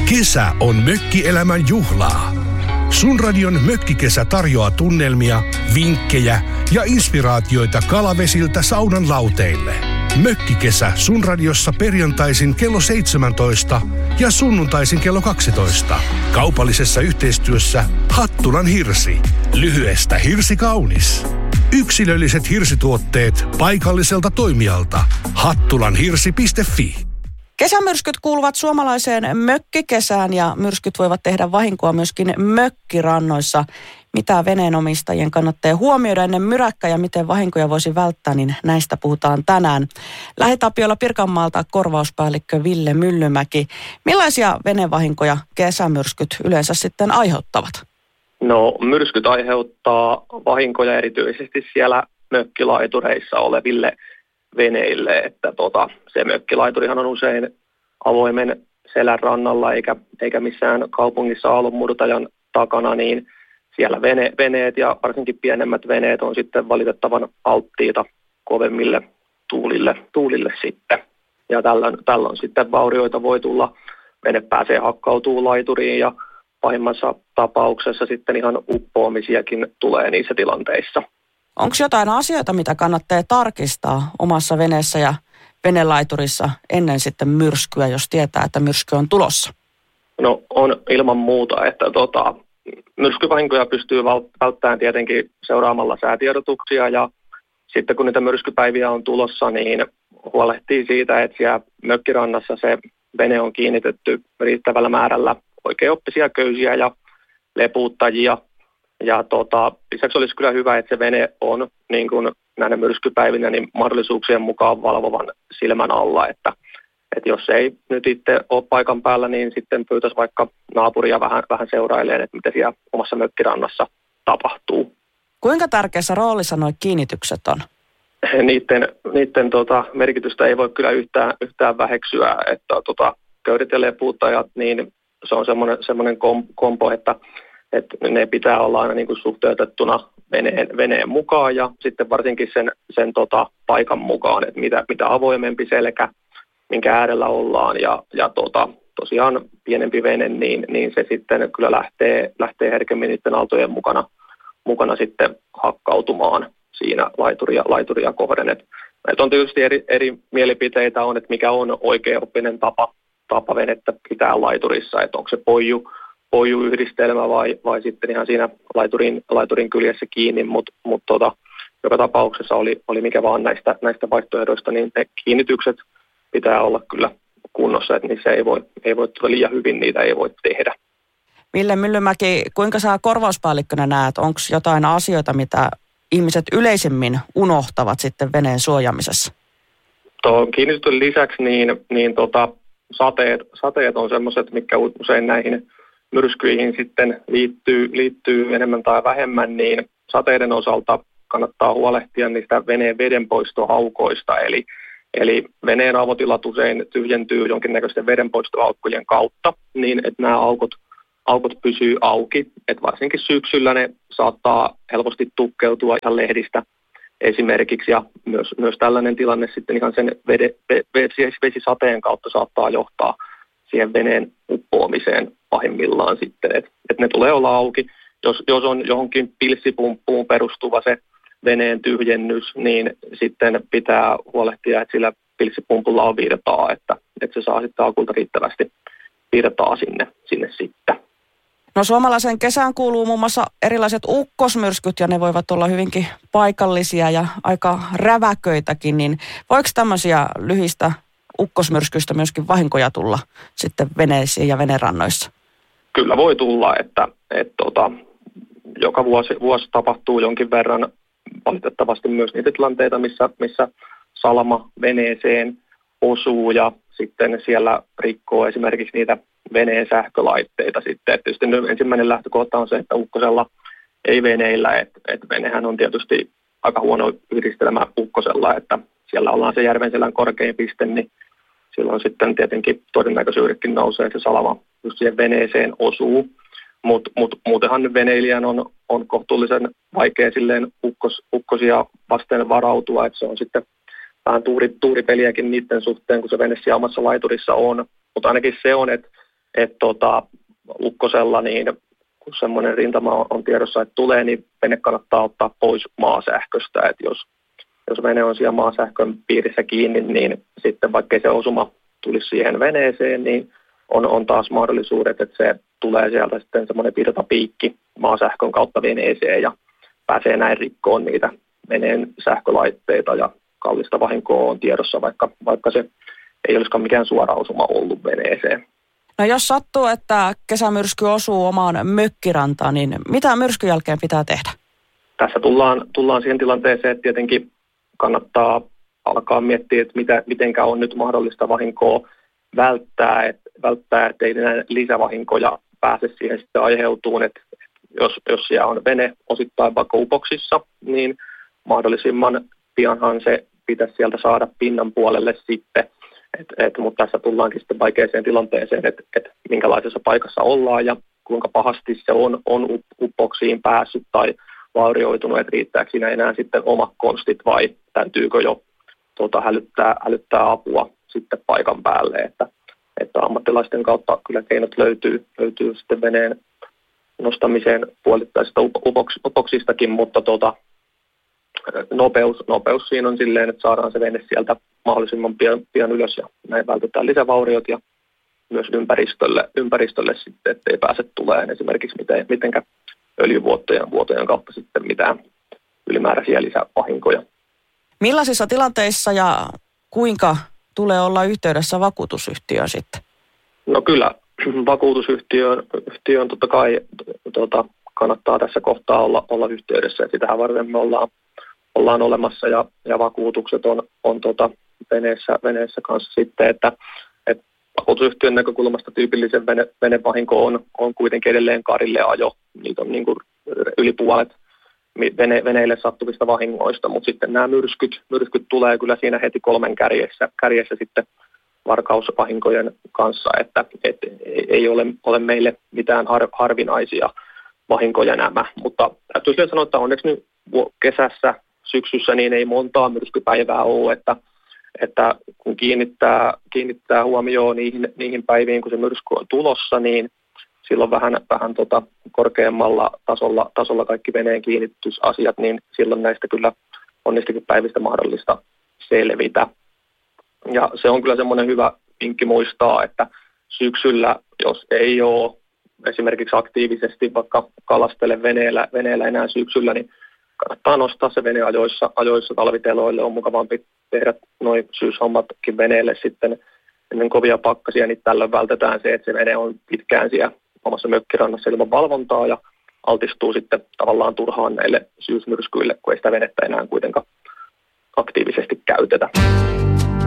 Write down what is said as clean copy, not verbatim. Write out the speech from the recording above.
Kesä on mökkielämän juhlaa. Sunradion Mökkikesä tarjoaa tunnelmia, vinkkejä ja inspiraatioita kalavesiltä saunan lauteille. Mökkikesä Sunradiossa perjantaisin kello 17 ja sunnuntaisin kello 12. Kaupallisessa yhteistyössä Hattulan Hirsi. Lyhyestä hirsi kaunis. Yksilölliset hirsituotteet paikalliselta toimijalta. hattulanhirsi.fi. Kesämyrskyt kuuluvat suomalaiseen mökkikesään ja myrskyt voivat tehdä vahinkoa myöskin mökkirannoissa. Mitä veneenomistajien kannattaa huomioida ennen myräkkää ja miten vahinkoja voisi välttää, niin näistä puhutaan tänään. Lähetapiolla Pirkanmaalta korvauspäällikkö Ville Myllymäki. Millaisia venevahinkoja kesämyrskyt yleensä sitten aiheuttavat? No, myrskyt aiheuttaa vahinkoja erityisesti siellä mökkilaitureissa oleville veneille, että se mökkilaiturihan on usein avoimen selän rannalla eikä missään kaupungissa aallonmurtajan takana, niin siellä veneet ja varsinkin pienemmät veneet on sitten valitettavan alttiita kovemmille tuulille sitten. Ja tällöin sitten vaurioita voi tulla, vene pääsee hakkautumaan laituriin ja pahimmassa tapauksessa sitten ihan uppoamisiakin tulee niissä tilanteissa. Onko jotain asioita, mitä kannattaa tarkistaa omassa veneessä ja venelaiturissa ennen sitten myrskyä, jos tietää, että myrsky on tulossa? No on ilman muuta, että myrskyvahinkoja pystyy välttämään tietenkin seuraamalla säätiedotuksia ja sitten kun niitä myrskypäiviä on tulossa, niin huolehtii siitä, että siellä mökkirannassa se vene on kiinnitetty riittävällä määrällä oikeaoppisia köysiä ja lepuuttajia. Ja lisäksi olisi kyllä hyvä, että se vene on niin kuin näinä myrskypäivinä niin mahdollisuuksien mukaan valvovan silmän alla, että jos ei nyt itse ole paikan päällä, niin sitten pyytäisi vaikka naapuria vähän seurailemaan, että mitä siellä omassa mökkirannassa tapahtuu. Kuinka tärkeässä roolissa nuo kiinnitykset on? Niiden merkitystä ei voi kyllä yhtään väheksyä, että köydet ja lepuuttajat, niin se on semmoinen kompo, että ne pitää olla aina niin kuin suhteutettuna veneen mukaan ja sitten varsinkin sen paikan mukaan, että mitä avoimempi selkä, minkä äärellä ollaan ja tosiaan pienempi vene, niin se sitten kyllä lähtee herkemmin niiden aaltojen mukana sitten hakkautumaan siinä laituria kohden. Meiltä on tietysti eri mielipiteitä on, että mikä on oikeaoppinen tapa venettä pitää laiturissa, että onko se poijuyhdistelmä vai sitten ihan siinä laiturin kyljessä kiinni, mutta joka tapauksessa oli mikä vaan näistä vaihtoehdoista, niin ne kiinnitykset pitää olla kyllä kunnossa, että niissä ei voi liian hyvin, niitä ei voi tehdä. Ville Myllymäki, kuinka sä korvauspäällikkönä näet, onko jotain asioita, mitä ihmiset yleisemmin unohtavat sitten veneen suojaamisessa? Kiinnitysten lisäksi niin sateet on semmoiset, mitkä usein näihin myrskyihin sitten liittyy enemmän tai vähemmän, niin sateiden osalta kannattaa huolehtia niistä veneen vedenpoistohaukoista, eli veneen avotilat usein tyhjentyy jonkinnäköisten vedenpoistoaukkojen kautta, niin että nämä aukot pysyy auki, että varsinkin syksyllä ne saattaa helposti tukkeutua ihan lehdistä esimerkiksi, ja myös tällainen tilanne sitten ihan sen vesisateen kautta saattaa johtaa siihen veneen uppoamiseen pahimmillaan sitten, että ne tulee olla auki. Jos on johonkin pilssipumppuun perustuva se veneen tyhjennys, niin sitten pitää huolehtia, että sillä pilssipumpulla on virtaa, että se saa sitten akulta riittävästi virtaa sinne sitten. No suomalaiseen kesään kuuluu muun muassa erilaiset ukkosmyrskyt ja ne voivat olla hyvinkin paikallisia ja aika räväköitäkin, niin voiko tämmöisiä lyhistä ukkosmyrskyistä myöskin vahinkoja tulla sitten veneisiin ja venerannoissa? Kyllä voi tulla, että joka vuosi tapahtuu jonkin verran valitettavasti myös niitä tilanteita, missä salama veneeseen osuu ja sitten siellä rikkoo esimerkiksi niitä veneen sähkölaitteita sitten. Et tietysti ensimmäinen lähtökohta on se, että ukkosella ei veneillä, että venehän on tietysti aika huono yhdistelmä ukkosella, että siellä ollaan se järvenselän korkein piste, niin silloin sitten tietenkin todennäköisyydekin nousee, että se salama just siihen veneeseen osuu. Mutta muutenhan veneilijän on kohtuullisen vaikea silleen ukkosia vasten varautua, että se on sitten vähän tuuripeliäkin niiden suhteen, kun se vene siellä omassa laiturissa on. Mutta ainakin se on, että ukkosella, niin kun semmoinen rintama on tiedossa, että tulee, niin vene kannattaa ottaa pois maasähköstä. Että jos vene on siellä maasähkön piirissä kiinni, niin sitten vaikkei se osuma tulisi siihen veneeseen, niin on taas mahdollisuudet, että se tulee sieltä sitten semmoinen virtapiikki maasähkön kautta veneeseen ja pääsee näin rikkoon niitä veneen sähkölaitteita ja kallista vahinkoa on tiedossa, vaikka se ei olisikaan mikään suora osuma ollut veneeseen. No jos sattuu, että kesämyrsky osuu omaan mökkirantaan, niin mitä myrskyn jälkeen pitää tehdä? Tässä tullaan siihen tilanteeseen, että tietenkin kannattaa alkaa miettiä, että mitenkä on nyt mahdollista vahinkoa välttää, että ei enää lisävahinkoja pääse siihen sitten aiheutuun, että jos siellä on vene osittain vaikka upoksissa, niin mahdollisimman pianhan se pitäisi sieltä saada pinnan puolelle sitten. Mutta tässä tullaankin sitten vaikeaseen tilanteeseen, että minkälaisessa paikassa ollaan ja kuinka pahasti se on upoksiin päässyt tai vaurioitunut, että riittääkö siinä enää sitten omat konstit vai täytyykö jo hälyttää apua sitten paikan päälle, että ammattilaisten kautta kyllä keinot löytyy sitten veneen nostamiseen puolittaisista upoksistakin, mutta nopeus siinä on silleen, että saadaan se vene sieltä mahdollisimman pian ylös ja näin vältetään lisävauriot ja myös ympäristölle sitten, ettei pääse tulemaan esimerkiksi mitenkä öljyvuotojen kautta sitten mitään ylimääräisiä lisävahinkoja. Millaisissa tilanteissa ja kuinka tulee olla yhteydessä vakuutusyhtiöön sitten? No kyllä, vakuutusyhtiöön totta kai kannattaa tässä kohtaa olla yhteydessä, että sitähän varten me ollaan olemassa ja vakuutukset on veneessä kanssa sitten, että vakuutusyhtiön näkökulmasta tyypillisen venevahinko on kuitenkin edelleen karille ajo. Niitä on niin kuin yli puolet veneille sattuvista vahingoista, mutta sitten nämä myrskyt tulee kyllä siinä heti 3 kärjessä sitten varkausvahinkojen kanssa, että ei ole meille mitään harvinaisia vahinkoja nämä, mutta täytyy sanoa, että onneksi nyt kesässä, syksyssä niin ei montaa myrskypäivää ole, että kun kiinnittää huomioon niihin päiviin, kun se myrsky on tulossa, niin silloin vähän korkeammalla tasolla kaikki veneen kiinnitysasiat, niin silloin näistä kyllä on niistäkin päivistä mahdollista selvitä. Ja se on kyllä semmoinen hyvä vinkki muistaa, että syksyllä, jos ei ole esimerkiksi aktiivisesti vaikka kalastele veneellä enää syksyllä, niin kannattaa nostaa se vene ajoissa talviteloille. On mukavampi tehdä noin syyshommatkin veneelle sitten ennen kovia pakkasia, niin tällöin vältetään se, että se vene on pitkään siellä omassa mökkirannassa ilman valvontaa ja altistuu sitten tavallaan turhaan näille syysmyrskyille, kun ei sitä venettä enää kuitenkaan aktiivisesti käytetä.